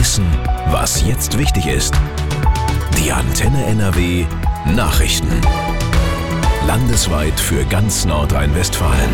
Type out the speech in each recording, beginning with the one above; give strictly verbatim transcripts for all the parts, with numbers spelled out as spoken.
wissen, was jetzt wichtig ist. Die Antenne N R W Nachrichten. Landesweit für ganz Nordrhein-Westfalen.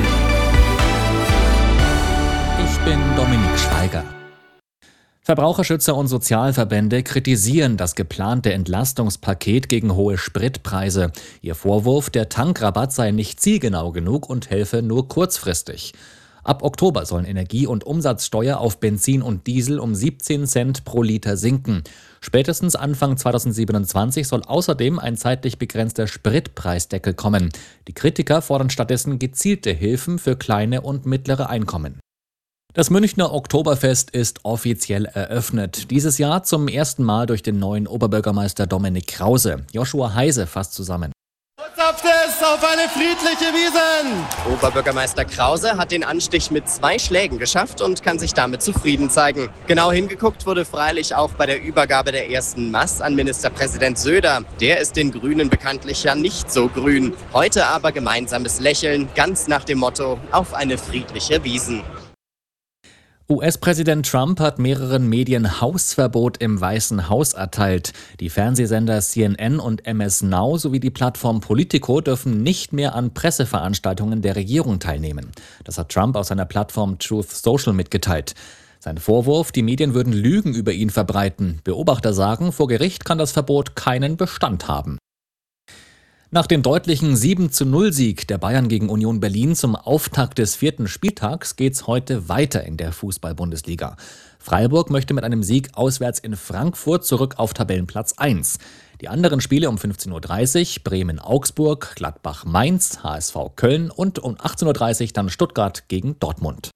Ich bin Dominik Schweiger. Verbraucherschützer und Sozialverbände kritisieren das geplante Entlastungspaket gegen hohe Spritpreise. Ihr Vorwurf, der Tankrabatt sei nicht zielgenau genug und helfe nur kurzfristig. Ab Oktober sollen Energie- und Umsatzsteuer auf Benzin und Diesel um siebzehn Cent pro Liter sinken. Spätestens Anfang zweitausendsiebenundzwanzig soll außerdem ein zeitlich begrenzter Spritpreisdeckel kommen. Die Kritiker fordern stattdessen gezielte Hilfen für kleine und mittlere Einkommen. Das Münchner Oktoberfest ist offiziell eröffnet. Dieses Jahr zum ersten Mal durch den neuen Oberbürgermeister Dominik Krause. Joshua Heise fasst zusammen. Fest auf eine friedliche Wiesn! Oberbürgermeister Krause hat den Anstich mit zwei Schlägen geschafft und kann sich damit zufrieden zeigen. Genau hingeguckt wurde freilich auch bei der Übergabe der ersten Mast an Ministerpräsident Söder. Der ist den Grünen bekanntlich ja nicht so grün. Heute aber gemeinsames Lächeln, ganz nach dem Motto: auf eine friedliche Wiesn. U S-Präsident Trump hat mehreren Medien Hausverbot im Weißen Haus erteilt. Die Fernsehsender C N N und M S Now sowie die Plattform Politico dürfen nicht mehr an Presseveranstaltungen der Regierung teilnehmen. Das hat Trump auf seiner Plattform Truth Social mitgeteilt. Sein Vorwurf, die Medien würden Lügen über ihn verbreiten. Beobachter sagen, vor Gericht kann das Verbot keinen Bestand haben. Nach dem deutlichen sieben zu null Sieg der Bayern gegen Union Berlin zum Auftakt des vierten Spieltags geht's heute weiter in der Fußball-Bundesliga. Freiburg möchte mit einem Sieg auswärts in Frankfurt zurück auf Tabellenplatz eins. Die anderen Spiele um fünfzehn Uhr dreißig, Bremen-Augsburg, Gladbach-Mainz, H S V Köln und um achtzehn Uhr dreißig dann Stuttgart gegen Dortmund.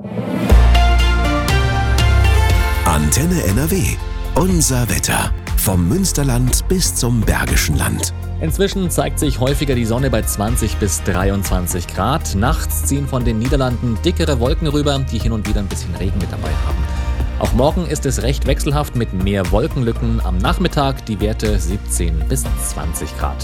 Antenne N R W. Unser Wetter. Vom Münsterland bis zum Bergischen Land. Inzwischen zeigt sich häufiger die Sonne bei zwanzig bis dreiundzwanzig Grad. Nachts ziehen von den Niederlanden dickere Wolken rüber, die hin und wieder ein bisschen Regen mit dabei haben. Auch morgen ist es recht wechselhaft mit mehr Wolkenlücken. Am Nachmittag die Werte siebzehn bis zwanzig Grad.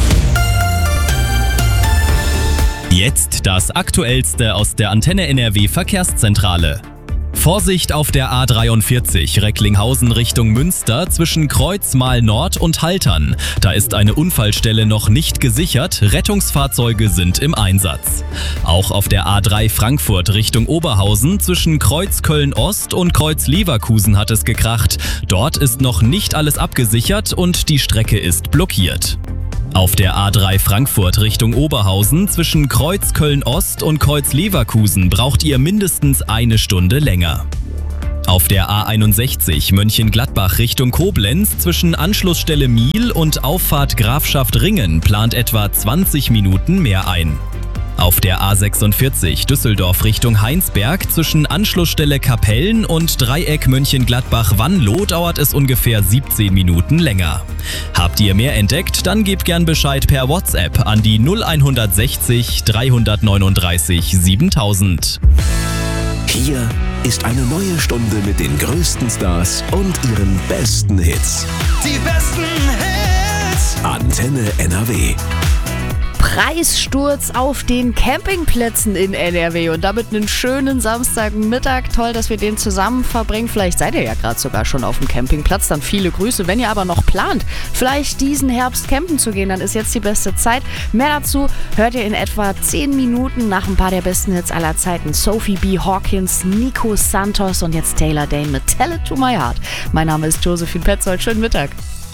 Jetzt das Aktuellste aus der Antenne N R W Verkehrszentrale. Vorsicht auf der A dreiundvierzig Recklinghausen Richtung Münster zwischen Kreuzmal-Nord und Haltern. Da ist eine Unfallstelle noch nicht gesichert, Rettungsfahrzeuge sind im Einsatz. Auch auf der A drei Frankfurt Richtung Oberhausen zwischen Kreuz Köln-Ost und Kreuz Leverkusen hat es gekracht. Dort ist noch nicht alles abgesichert und die Strecke ist blockiert. Auf der A drei Frankfurt Richtung Oberhausen zwischen Kreuz Köln-Ost und Kreuz Leverkusen braucht ihr mindestens eine Stunde länger. Auf der A einundsechzig Mönchengladbach Richtung Koblenz zwischen Anschlussstelle Miel und Auffahrt Grafschaft Ringen plant etwa zwanzig Minuten mehr ein. Auf der A sechsundvierzig Düsseldorf Richtung Heinsberg zwischen Anschlussstelle Kapellen und Dreieck Mönchengladbach-Wanlo dauert es ungefähr siebzehn Minuten länger. Habt ihr mehr entdeckt? Dann gebt gern Bescheid per WhatsApp an die null sechzig dreihundertneununddreißig siebentausend. Hier ist eine neue Stunde mit den größten Stars und ihren besten Hits. Die besten Hits! Antenne N R W. Preissturz auf den Campingplätzen in N R W und damit einen schönen Samstagmittag. Toll, dass wir den zusammen verbringen. Vielleicht seid ihr ja gerade sogar schon auf dem Campingplatz. Dann viele Grüße. Wenn ihr aber noch plant, vielleicht diesen Herbst campen zu gehen, dann ist jetzt die beste Zeit. Mehr dazu hört ihr in etwa zehn Minuten nach ein paar der besten Hits aller Zeiten. Sophie B. Hawkins, Nico Santos und jetzt Taylor Dane mit Tell It To My Heart. Mein Name ist Josephine Petzold. Schönen Mittag.